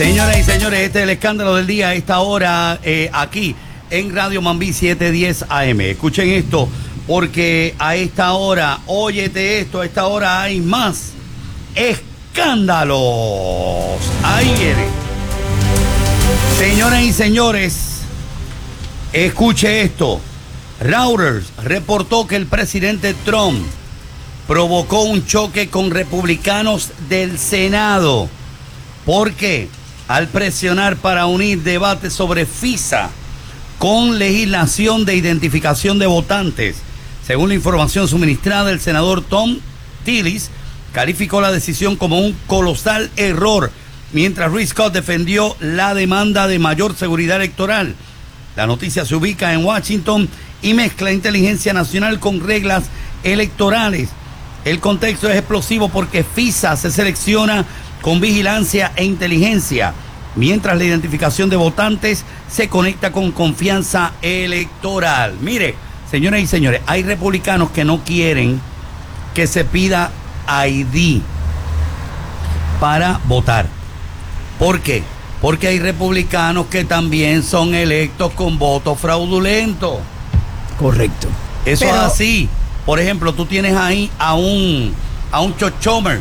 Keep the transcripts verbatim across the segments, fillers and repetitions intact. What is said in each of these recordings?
Señoras y señores, este es el escándalo del día a esta hora eh, aquí en Radio Mambí setecientos diez A M. Escuchen esto, porque a esta hora, óyete esto, a esta hora hay más escándalos. Ahí viene. Señoras y señores, escuche esto. Reuters reportó que el presidente Trump provocó un choque con republicanos del Senado. ¿Por qué? Al presionar para unir debates sobre FISA con legislación de identificación de votantes. Según la información suministrada, el senador Tom Tillis calificó la decisión como un colosal error, mientras Rick Scott defendió la demanda de mayor seguridad electoral. La noticia se ubica en Washington y mezcla inteligencia nacional con reglas electorales. El contexto es explosivo porque FISA se selecciona con vigilancia e inteligencia, mientras la identificación de votantes se conecta con confianza electoral. Mire, señoras y señores, hay republicanos que no quieren que se pida I D para votar. ¿Por qué? Porque hay republicanos que también son electos con votos fraudulentos. Correcto. Eso Pero... es así. Por ejemplo, tú tienes ahí a un, a un chochomer,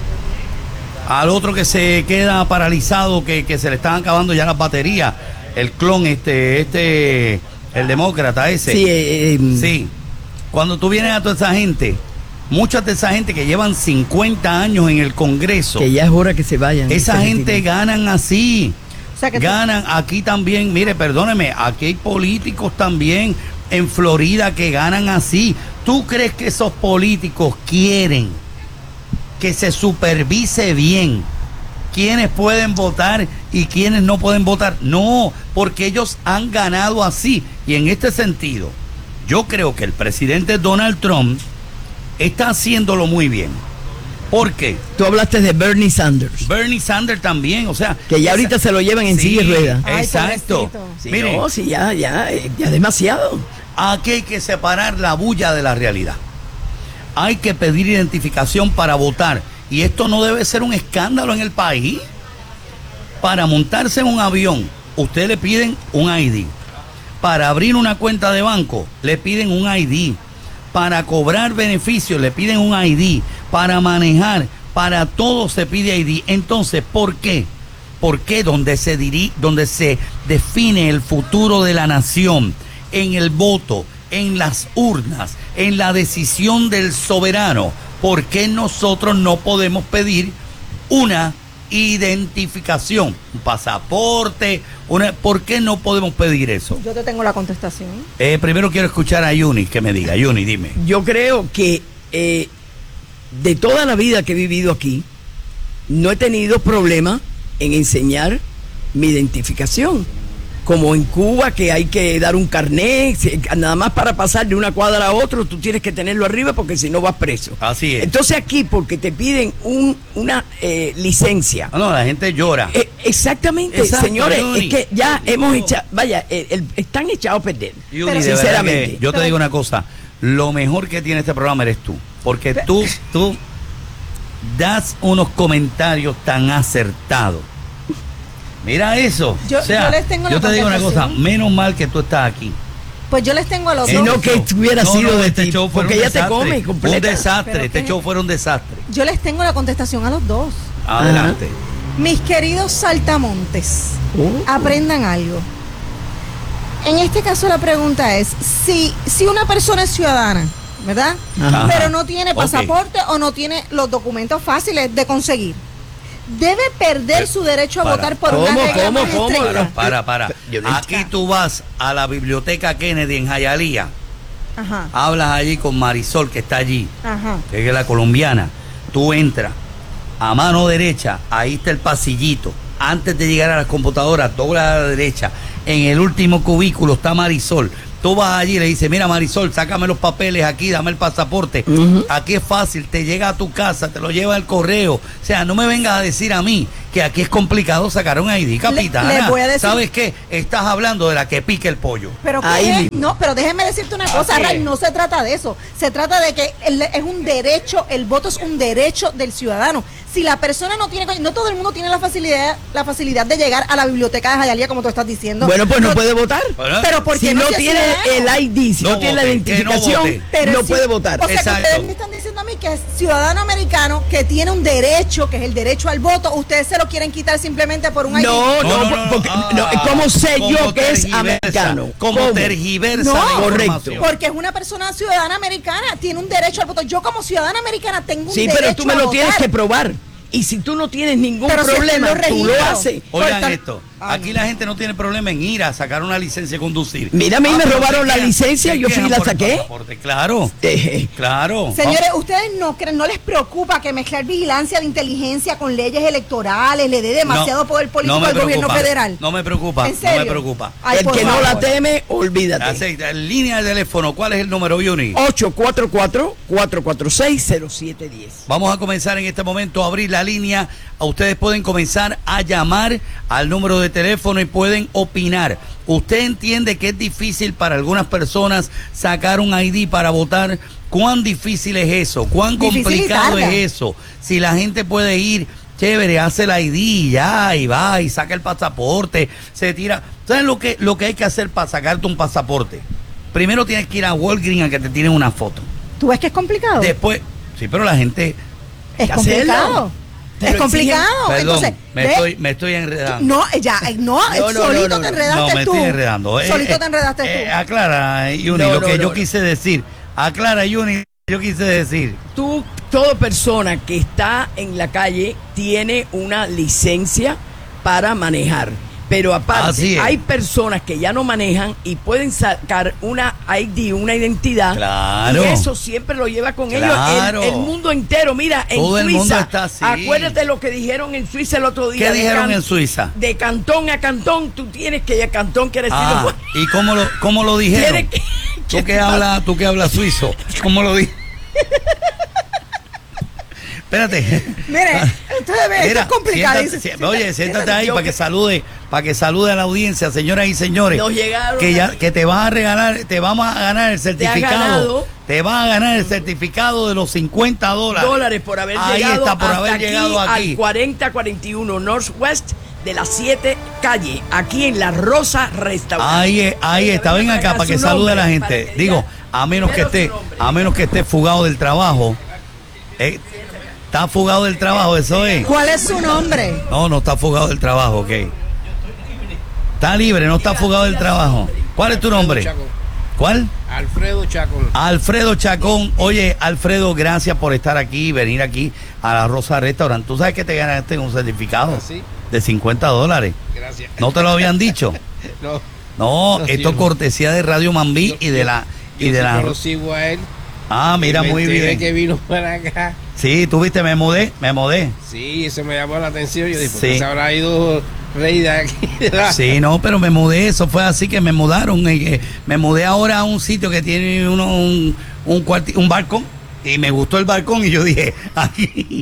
al otro que se queda paralizado, que, que se le están acabando ya las baterías, el clon este, este, el demócrata ese. Sí, eh, eh, sí. Cuando tú vienes a toda esa gente, muchas de esa gente que llevan cincuenta años en el Congreso, que ya es hora que se vayan. Esa gente retiro. ganan así. O sea, que ganan tú... aquí también, mire, perdóneme, aquí hay políticos también en Florida que ganan así. ¿Tú crees que esos políticos quieren que se supervise bien quiénes pueden votar y quiénes no pueden votar? No, porque ellos han ganado así. Y en este sentido, yo creo que el presidente Donald Trump está haciéndolo muy bien. ¿Por qué? Tú hablaste de Bernie Sanders. Bernie Sanders también, o sea... Que ya ahorita se lo llevan en sí, silla y rueda. Exacto. Sí, Miren, no, sí, ya, ya, ya demasiado. Aquí hay que separar la bulla de la realidad. Hay que pedir identificación para votar. Y esto no debe ser un escándalo en el país. Para montarse en un avión, usted le piden un I D. Para abrir una cuenta de banco, le piden un I D. Para cobrar beneficios, le piden un I D. Para manejar, para todo se pide I D. Entonces, ¿por qué? ¿Por qué donde se diri- donde se define el futuro de la nación, en el voto, en las urnas, en la decisión del soberano, ¿por qué nosotros no podemos pedir una identificación, un pasaporte? Una, ¿por qué no podemos pedir eso? Yo te tengo la contestación. Eh, primero quiero escuchar a Yuni, que me diga. Yuni, dime. Yo creo que eh, de toda la vida que he vivido aquí, no he tenido problema en enseñar mi identificación. Como en Cuba, que hay que dar un carnet, nada más para pasar de una cuadra a otra, tú tienes que tenerlo arriba porque si no vas preso. Así es. Entonces aquí, porque te piden un, una eh, licencia. No, no, la gente llora. Eh, exactamente, Exacto, señores, Yuni. es que ya hemos echado, vaya, el, el, están echados a perder. Yuni, Pero de sinceramente. verdad que yo te Pero... digo una cosa, lo mejor que tiene este programa eres tú, porque tú, tú das unos comentarios tan acertados. Mira eso. Yo- o sea, yo les tengo yo la te digo una cosa, contestación. menos mal que tú estás aquí. Pues yo les tengo a los Si dos. no, que hubiera No, sido no, de este ti, show fue porque un ella te desastre. come Un completa. desastre, ¿Pero este qué? show fue un desastre. Yo les tengo la contestación a los dos. Adelante. Mis queridos saltamontes, Oh. aprendan algo. En este caso la pregunta es, si, si una persona es ciudadana, ¿verdad? Ajá. Pero no tiene Ok. pasaporte o no tiene los documentos fáciles de conseguir, ¿debe perder Pero, su derecho a para. votar por ¿Cómo, una regla cómo, más cómo? estricta? Para, para. Yo no Aquí tú vas a la biblioteca Kennedy en Hialeah, Ajá, hablas allí con Marisol, que está allí, ajá. que es la colombiana. Tú entras a mano derecha, ahí está el pasillito. Antes de llegar a las computadoras, dobla a la derecha. En el último cubículo está Marisol. Tú vas allí y le dices, mira Marisol, sácame los papeles aquí, dame el pasaporte. Uh-huh. Aquí es fácil, te llega a tu casa, te lo lleva el correo. O sea, no me vengas a decir a mí que aquí es complicado sacar un I D, capitana. le voy a decir- ¿Sabes qué? Estás hablando de la que pica el pollo. Pero ¿qué Ahí es? mismo. No, pero déjeme decirte una cosa, Así Ray, es. no se trata de eso. Se trata de que el- es un derecho, el voto es un derecho del ciudadano. si la persona no tiene, no todo el mundo tiene la facilidad, la facilidad de llegar a la biblioteca de Hialeah, como tú estás diciendo. Bueno, pues no, no puede votar. Bueno, pero porque si no, no tiene el I D, si no, no tiene vote, la identificación, no, no si, puede votar. O sea, Exacto. que ustedes me están diciendo a mí que es ciudadano americano, que tiene un derecho, que es el derecho al voto, ustedes se lo quieren quitar simplemente por un I D. No, no, no, no, porque, ah, no ¿cómo sé yo que es americano? Como ¿Cómo? tergiversa no, correcto. Porque es una persona ciudadana americana, tiene un derecho al voto. Yo como ciudadana americana tengo un sí, derecho a votar. Sí, pero tú me lo tienes que probar. Y si tú no tienes ningún pero problema, si tú lo haces. Oigan Corta. esto, aquí la gente no tiene problema en ir a sacar una licencia de conducir. Mira, a mí ah, me robaron la licencia, yo fui y la saqué. Claro, eh. claro. Señores, ¿ustedes no creen, no les preocupa que mezclar vigilancia de inteligencia con leyes electorales le dé demasiado no, poder político no al gobierno federal? No me preocupa, ¿En serio? no me preocupa. Ay, el que favor. no la teme, olvídate. Aceita, línea de teléfono, ¿cuál es el número, Yuni? ocho cuatro cuatro, cuatro cuatro seis, cero siete uno cero. Vamos a comenzar en este momento a abrir la línea. Ustedes pueden comenzar a llamar al número de teléfono y pueden opinar. ¿Usted entiende que es difícil para algunas personas sacar un I D para votar? ¿Cuán difícil es eso? ¿Cuán difícil complicado es eso? Si la gente puede ir, chévere, hace el I D ya y va y saca el pasaporte, se tira. ¿Sabes lo que, lo que hay que hacer para sacarte un pasaporte? Primero tienes que ir a Walgreens a que te tiren una foto. ¿Tú ves que es complicado? Después, sí, pero la gente... Es complicado. Pero es complicado. Perdón, Entonces, me, ¿ve? estoy, me estoy enredando. No, ya, no, no, no solito no, no, te enredaste no, me tú. Estoy enredando. Solito eh, te enredaste eh, tú. Eh, aclara, Yuni, no, lo no, que no, yo no. quise decir. Aclara, Yuni, yo quise decir. Tú, toda persona que está en la calle tiene una licencia para manejar. Pero aparte, hay personas que ya no manejan y pueden sacar una I D, una identidad. Claro. Y eso siempre lo lleva con claro. ellos. El, el mundo entero, mira, en Todo Suiza. El mundo está así. Acuérdate lo que dijeron en Suiza el otro día. ¿Qué dijeron en Suiza? De cantón a cantón, tú tienes que ir a cantón, quiere decir. Ah, ¿y cómo lo, cómo lo dijeron? Que, ¿Tú que hablas, tú que hablas suizo? ¿Cómo lo dijeron? Espérate. Mire, ustedes ven, esto es complicado. Siéntate, siéntate, oye, siéntate ahí para que salude, para que salude a la audiencia, señoras y señores. Nos llegaron que ya, que te vas a regalar, te vamos a ganar el certificado. Te, te vas a ganar el certificado de los cincuenta dólares. Dólares por haber ahí llegado está, por hasta haber aquí, llegado aquí. Al cuarenta cuarenta y uno Northwest de las siete calle, aquí en La Rosa Restaurante. Ahí, ahí está, ven acá para que salude a la gente. Digo, a menos que esté, a menos que esté fugado del trabajo. Eh, Está fugado del trabajo, eso es. ¿Cuál es su nombre? No, no está fugado del trabajo, ok. Está libre, no está fugado del trabajo. ¿Cuál es tu nombre? ¿Cuál? Alfredo Chacón. Alfredo Chacón. Oye, Alfredo, gracias por estar aquí, venir aquí a La Rosa Restaurant. ¿Tú sabes que te ganaste un certificado? ¿Sí? De cincuenta dólares. Gracias. ¿No te lo habían dicho? No. No, no, esto es sí, cortesía de Radio Mambí yo, y de la... Y yo de la... lo sigo a él. Ah, mira, me muy bien. que vino para acá. Sí, tú viste, me mudé, me mudé. Sí, eso me llamó la atención. Yo dije, ¿por sí. qué se habrá ido Rey de aquí? Sí, no, pero me mudé, eso fue así que me mudaron. Eh, me mudé ahora a un sitio que tiene uno, un, un, cuarti, un balcón y me gustó el balcón y yo dije, aquí.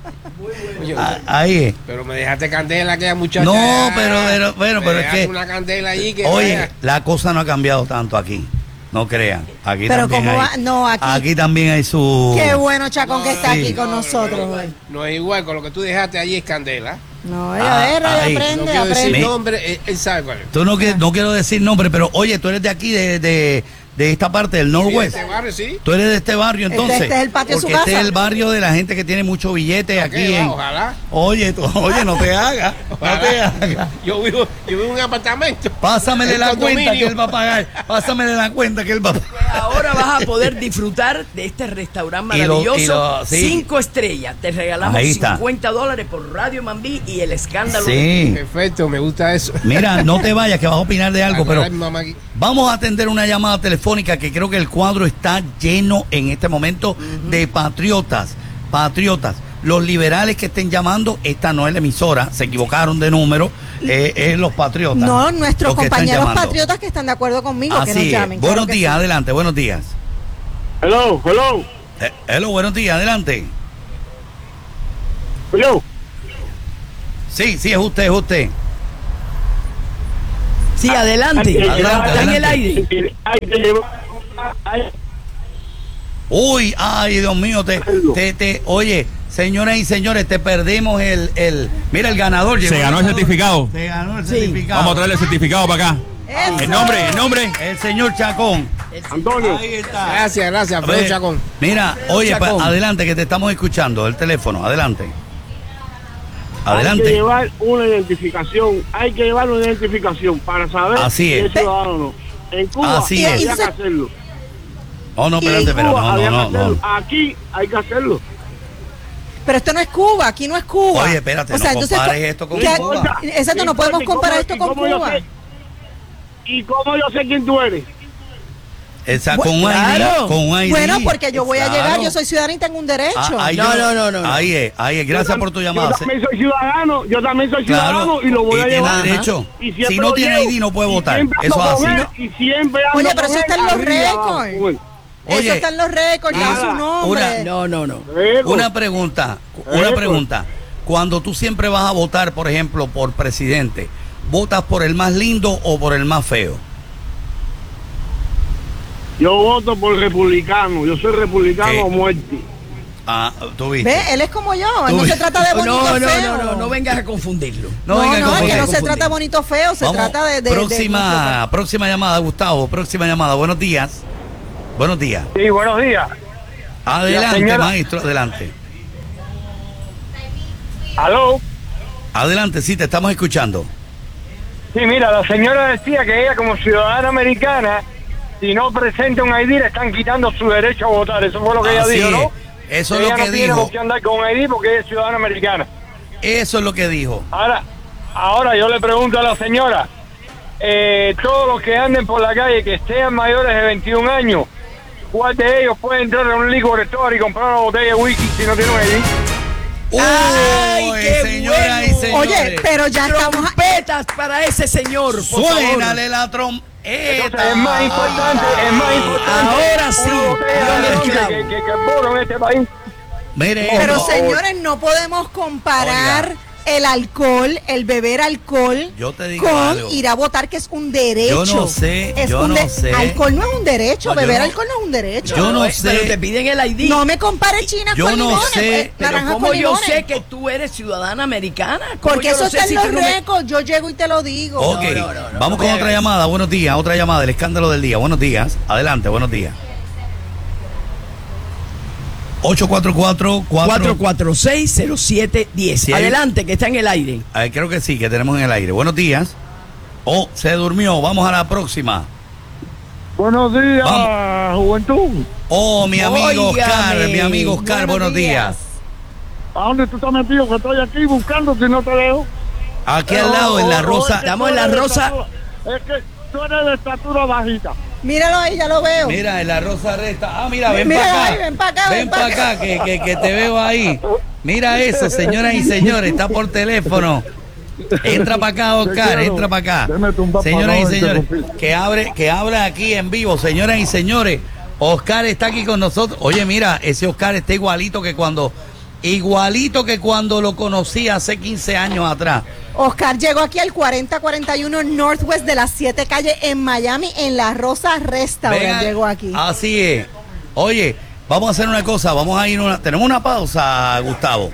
Ah, ahí es. Pero me dejaste candela aquella muchacha. No, pero, pero, bueno, pero es que. Una candela allí que oye, vaya. la cosa no ha cambiado tanto aquí. No crean. Aquí pero también como hay, va, no, aquí, aquí también hay su. Qué bueno, Chacón, no, que está sí. aquí con nosotros. No, no, no, no es igual, con lo que tú dejaste allí es candela. No, Ah, a ver, ahí. No aprende, quiero decir aprende. nombre, él, él sabe cuál es. Tú no, que, no quiero decir nombre, pero oye, tú eres de aquí, de, de, de esta parte del Northwest. ¿De este barrio, sí? Tú eres de este barrio, Este- entonces. este es el patio de su porque este casa. es el barrio de la gente que tiene mucho billete Ok, aquí. va, En, ojalá. oye, tú- oye, no te hagas. No te hagas. Yo vivo, yo vivo en un apartamento. Pásamele El la cuenta condominio. que él va a pagar. Pásamele la cuenta que él va a pagar. Ahora vas a poder disfrutar de este restaurante Y lo- maravilloso. y lo- sí. Cinco estrellas. Te regalamos Ahí está. cincuenta dólares por Radio Mambí y el escándalo. Sí. Perfecto, me gusta eso. Mira, no te vayas, que vas a opinar de algo, pero Aclarar mi mamá aquí. vamos a atender una llamada telefónica que creo que el cuadro está lleno en este momento de patriotas. Patriotas. Los liberales que estén llamando, esta no es la emisora, se equivocaron de número, eh, es los patriotas. No, nuestros los que están compañeros llamando. patriotas que están de acuerdo conmigo, que nos Así es. llamen. Buenos claro que días, sí. adelante, buenos días. Hello, hello, Eh, hello, buenos días, adelante. hello. Sí, sí, es usted, es usted. Sí, adelante. Ay, adelante, Está en el adelante. aire. Ay, te llevo- ay, Uy, ay, Dios mío, te, te, te, oye, Señoras y señores, te perdimos el, el mira el ganador. Se ganó el certificado. Se ganó el Sí. certificado. Vamos a traerle el certificado para acá. Eso. El nombre, el nombre. El señor Chacón. Antonio. Ahí está. Gracias, gracias, A Alfredo ver, Chacón. Mira, oye, pa- Chacón. adelante que te estamos escuchando, el teléfono, adelante. Hay que Adelante. llevar una identificación, hay que llevar una identificación para saber Así si es. es ciudadano o no. En Cuba Así había es. que hacerlo. Oh, no, En espérate, pero Cuba no, había no, que no, hacerlo. no. Aquí hay que hacerlo. Pero esto no es Cuba, aquí no es Cuba. Oye, espérate, no compares esto con ¿qué- Cuba. Exacto, no podemos ¿Y cómo- comparar y esto con cómo yo Cuba. sé- ¿Y cómo yo sé quién tú eres? Esa, con un Claro. I D, con un I D. Bueno, porque yo voy a Claro. llegar, yo soy ciudadana y tengo un derecho. Ah, ahí No, yo- no, no, no, no. Ahí es, ahí es. Gracias Yo por tu tam- llamada. Yo también soy ciudadano, yo también soy ciudadano Claro, y lo voy a tiene llevar. derecho. Y siempre Si no lo tiene llevo. I D no puede Y votar. siempre Eso ando es con así. él, Y siempre ando Oye, pero con eso él está en los arriba y abajo, récords. con él. Oye, Eso está en los récords, ya nada, su nombre. una- No, no, no. Récord. Una pregunta, una Eso. pregunta. Cuando tú siempre vas a votar, por ejemplo, por presidente, ¿votas por el más lindo o por el más feo? Yo voto por republicano, yo soy republicano ¿Qué? a muerte. Ah, tú viste. Ve, él es como yo, Tú no ves. se trata de No, bonito no, feo. no, no, no vengas a confundirlo. No, no, vengan a es que confundir. no se confundir. trata bonito feo, se Vamos, trata de, de- de- próxima, próxima llamada, Gustavo, próxima llamada. Buenos días. Buenos días. Sí, buenos días. Adelante, señora- maestro, adelante. ¿Aló? Adelante, sí, te estamos escuchando. Sí, mira, la señora decía que ella como ciudadana americana, si no presenta un I D, le están quitando su derecho a votar. Eso fue lo que ella Así dijo, es. ¿no? Eso es ella lo que no tiene dijo. por qué andar con un I D porque ella es ciudadana americana. Eso es lo que dijo. Ahora, ahora yo le pregunto a la señora, eh, todos los que anden por la calle que sean mayores de veintiún años, ¿cuál de ellos puede entrar a un liquor store y comprar una botella de whisky si no tiene un I D? ¡Ay, Uy, qué señoras y bueno! señores. Oye, pero ya estamos... Trompetas para ese señor, por favor. Suénale la trompeta. Entonces es más importante, es más importante Ahora sí, una botella Dios de le whisky clavo. que, que, que el puro en este país. Mire, Pero esto. señores, no podemos comparar Oiga. el alcohol, el beber alcohol, Yo te digo con algo. ir a votar, que es un derecho. Yo no sé, Es yo un no de- sé. Alcohol no es un derecho, No, yo beber no- alcohol no es un derecho. Yo no Eh, sé. Pero te piden el I D. No me compare chinas Yo con no limones, sé, eh, Pero naranjas ¿cómo con yo limones. sé que tú eres ciudadana americana? ¿Cómo Porque yo eso no sé está en si los tú no me- récords, yo llego y te lo digo. Ok, No, no, no, no, vamos no con me otra hagas. llamada. Buenos días, otra llamada. El escándalo del día. Buenos días. Adelante, buenos días. ocho cuatro cuatro cuatro cuatro cuatro seis cero siete uno cero. Sí, hay- Adelante, que está en el aire. Eh, creo que sí, que tenemos en el aire. Buenos días. Oh, se durmió. Vamos a la próxima. Buenos días, Vamos. juventud. Oh, mi amigo Óigame. Oscar, mi amigo Oscar, buenos, días. ¿A dónde tú estás metido? Que estoy aquí buscando si no te veo. Aquí al lado, en la rosa. Estamos en la rosa. Es que tú eres de estatura bajita. Míralo ahí, ya lo veo. Mira, en la rosa resta. Ah, mira, ven Mira para acá. ahí, ven pa' acá, Ven ven pa' para acá, acá. que, que, que te veo ahí. Mira eso, señoras y señores, está por teléfono. Entra para acá, Oscar, quiero. entra para acá. Déme tumbar pa' Señoras y no señores, interrumpir. que abre, que habla aquí en vivo, señoras y señores. Oscar está aquí con nosotros. Oye, mira, ese Oscar está igualito que cuando, igualito que cuando lo conocí hace quince años atrás. Oscar llegó aquí al cuarenta cuarenta y uno Northwest de las siete calles en Miami, en la Rosa Restaurant. Venga, Llegó aquí. Así es. Oye, vamos a hacer una cosa, vamos a ir una, tenemos una pausa, Gustavo.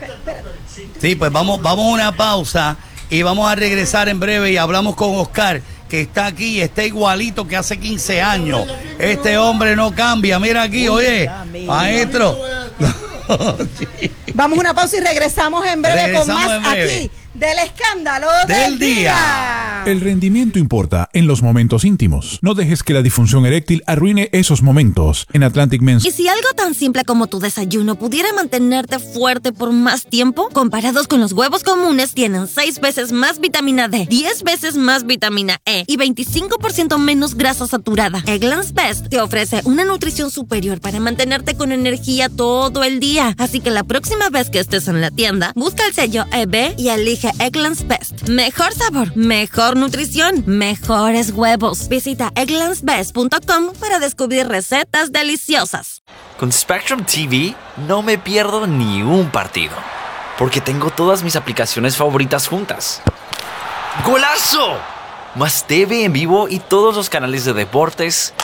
Sí, pues vamos, vamos a una pausa y vamos a regresar en breve y hablamos con Oscar, que está aquí y está igualito que hace quince años. Este hombre no cambia. Mira aquí, oye, maestro. Vamos a una pausa y regresamos en breve Regresamos con más en breve. aquí del escándalo Del del, día. día. El rendimiento importa en los momentos íntimos. No dejes que la disfunción eréctil arruine esos momentos. En Atlantic Men's ¿Y si algo tan simple como tu desayuno pudiera mantenerte fuerte por más tiempo? Comparados con los huevos comunes, tienen seis veces más vitamina D, diez veces más vitamina E y veinticinco por ciento menos grasa saturada. Eggland's Best te ofrece una nutrición superior para mantenerte con energía todo el día. Así que la próxima vez que estés en la tienda, busca el sello E B y elige Eggland's Best. Mejor sabor, mejor nutrición, mejores huevos. Visita egglands best punto com para descubrir recetas deliciosas. Con Spectrum T V no me pierdo ni un partido, porque tengo todas mis aplicaciones favoritas juntas. ¡Golazo! Más T V en vivo y todos los canales de deportes,